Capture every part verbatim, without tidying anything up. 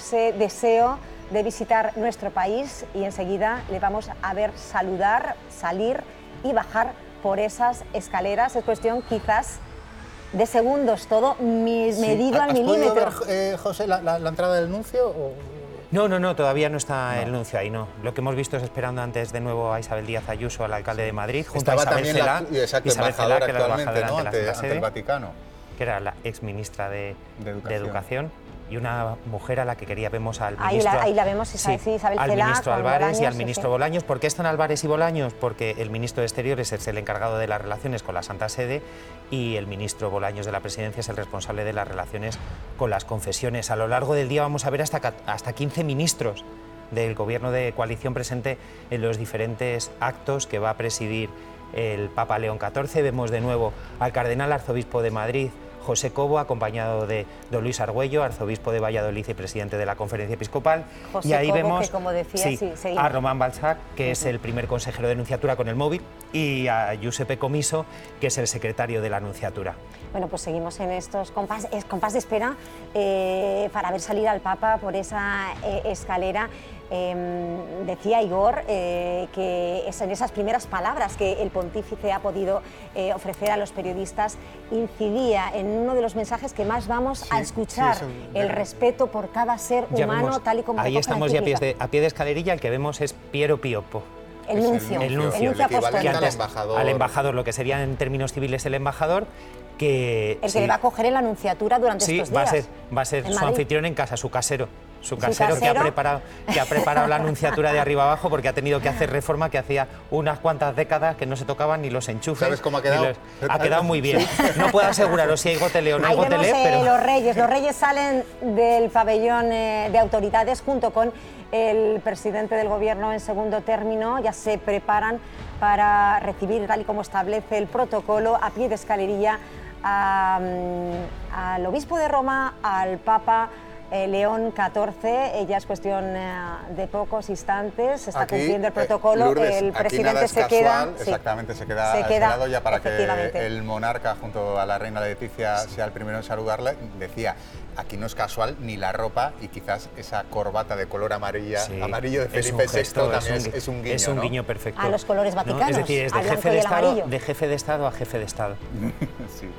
ese deseo de visitar nuestro país y enseguida le vamos a ver saludar, salir y bajar por esas escaleras. Es cuestión quizás de segundos, todo mi, sí. medido al milímetro. ¿Has podido ver, eh, José, la, la, la entrada del nuncio? O... No, no, no, todavía no está no. el nuncio ahí, no. Lo que hemos visto es esperando antes de nuevo a Isabel Díaz Ayuso, al alcalde de Madrid, junto Estaba a Isabel Cela, la, exacto, Isabel Cela, que era la actualmente, ¿no? ante, ante, ante el Vaticano. Que era la ex ministra de, de, educación. de Educación, y una mujer a la que quería vemos al ahí ministro... La, ahí la vemos, Isabel, sí, sí, Isabel al Cela, ministro Álvarez Bolaños, y al sí, ministro sí. Bolaños. ¿Por qué están Álvarez y Bolaños? Porque el ministro de Exteriores es el encargado de las relaciones con la Santa Sede y el ministro Bolaños de la Presidencia es el responsable de las relaciones con las confesiones. A lo largo del día vamos a ver hasta, hasta quince ministros del gobierno de coalición presente en los diferentes actos que va a presidir el Papa León catorce. Vemos de nuevo al cardenal arzobispo de Madrid, José Cobo, acompañado de don Luis Argüello, arzobispo de Valladolid y presidente de la Conferencia Episcopal. José y ahí Cobo, vemos que, como decía, sí, sí, a Román Balzac, que uh-huh. es el primer consejero de Nunciatura con el móvil, y a Giuseppe Comiso, que es el secretario de la Nunciatura. Bueno, pues seguimos en estos compás, es, compás de espera eh, para ver salir al Papa por esa eh, escalera. Eh, decía Igor eh, que es en esas primeras palabras que el pontífice ha podido eh, ofrecer a los periodistas, incidía en uno de los mensajes que más vamos sí, a escuchar, sí, el verdad. respeto por cada ser ya humano, vemos, tal y como ahí estamos ya a, pies de, a pie de escalerilla, el que vemos es Piero Piopo. El nuncio, el nuncio, el nuncio apostólico. Al embajador. Al embajador, lo que sería en términos civiles el embajador, que... El que sí, le va a coger en la nunciatura durante sí, estos va días. A ser, va a ser su Madrid. anfitrión en casa, su casero. Su casero, ¿Su casero? Que, ha preparado, que ha preparado la anunciatura de arriba abajo porque ha tenido que hacer reforma que hacía unas cuantas décadas que no se tocaban ni los enchufes. ¿Sabes cómo ha quedado? Los, ha quedado muy bien. No puedo aseguraros si hay gotelé o no hay Ahí gotelé, vemos, eh, pero... los reyes. Los reyes salen del pabellón eh, de autoridades junto con el presidente del gobierno en segundo término. Ya se preparan para recibir, tal y como establece el protocolo, a pie de escalerilla a, al obispo de Roma, al Papa Eh, León catorce, ya es cuestión eh, de pocos instantes, se está aquí, cumpliendo el protocolo, eh, Lourdes, el presidente es se casual, queda... Exactamente, sí, se queda, se queda lado ya para que el monarca junto a la reina Leticia sí. sea el primero en saludarle. Decía, aquí no es casual ni la ropa y quizás esa corbata de color amarilla, sí, amarillo de Felipe sexto también es un, es un guiño, es un ¿no? guiño perfecto. A los colores vaticanos, ¿no? Es decir, es de jefe de, estado, de jefe de Estado a jefe de Estado. Sí.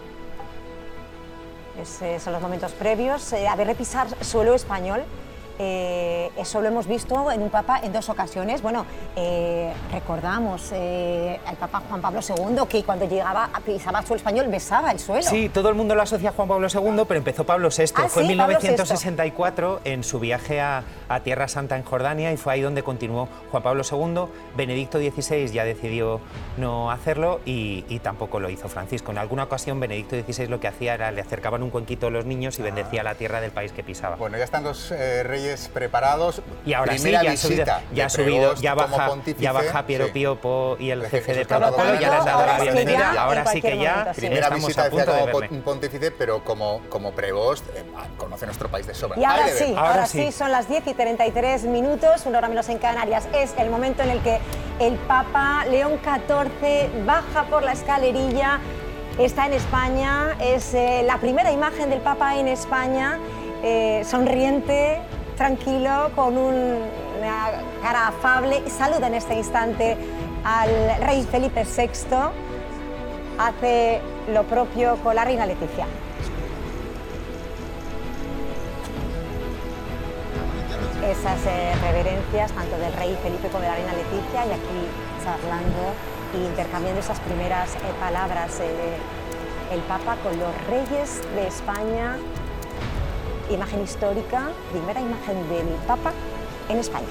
Es, eh, son los momentos previos. Eh, a ver, repisar suelo español. Eh, eso lo hemos visto en un Papa en dos ocasiones. Bueno, eh, recordamos eh, al Papa Juan Pablo segundo, que cuando llegaba a pisaba suelo español besaba el suelo. Sí, todo el mundo lo asocia a Juan Pablo segundo, pero empezó Pablo sexto. Ah, fue sí, en mil novecientos sesenta y cuatro en su viaje a, a Tierra Santa en Jordania y fue ahí donde continuó Juan Pablo segundo. Benedicto dieciséis ya decidió no hacerlo y, y tampoco lo hizo Francisco. En alguna ocasión Benedicto dieciséis lo que hacía era le acercaban un cuenquito a los niños y bendecía ah. la tierra del país que pisaba. Bueno, ya están los eh, reyes preparados. Y ahora Primera sí, ya ha subido, ya, ha subido, ya baja, ya baja Piero sí. Piopo y el jefe de protocolo, ya le han dado la bienvenida. Ahora sí que ya momento, sí. primera estamos visita a punto decía de como verle. pontífice, pero como, como prevost eh, conoce nuestro país de sobra. Y ahora Ay, sí, ahora, ahora sí. sí, son las diez y treinta y tres minutos, una hora menos en Canarias. Es el momento en el que el Papa León catorce baja por la escalerilla, está en España, es eh, la primera imagen del Papa en España, eh, sonriente, tranquilo, con un, una cara afable. Saluda en este instante al rey Felipe sexto, hace lo propio con la reina Leticia. Esas eh, reverencias tanto del rey Felipe como de la reina Leticia, y aquí charlando e intercambiando esas primeras eh, palabras eh, el Papa con los reyes de España. Imagen histórica, primera imagen del Papa en España.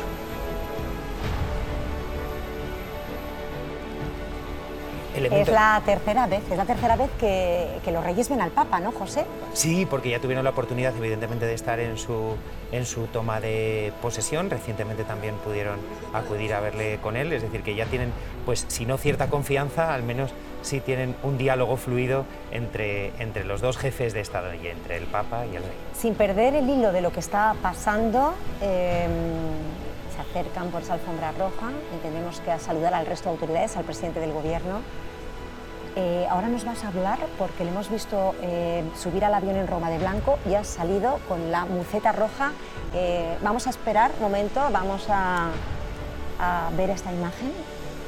Es la tercera vez, es la tercera vez que, que los reyes ven al Papa, ¿no, José? Sí, porque ya tuvieron la oportunidad, evidentemente, de estar en su, en su toma de posesión. Recientemente también pudieron acudir a verle con él, es decir, que ya tienen, pues, si no cierta confianza, al menos sí tienen un diálogo fluido entre, entre los dos jefes de Estado y entre el Papa y el rey. Sin perder el hilo de lo que está pasando, eh, se acercan por esa alfombra roja, entendemos que a saludar al resto de autoridades, al presidente del gobierno. Eh, ahora nos vas a hablar porque le hemos visto eh, subir al avión en Roma de blanco y has salido con la muceta roja. Eh, vamos a esperar un momento, vamos a, a ver esta imagen.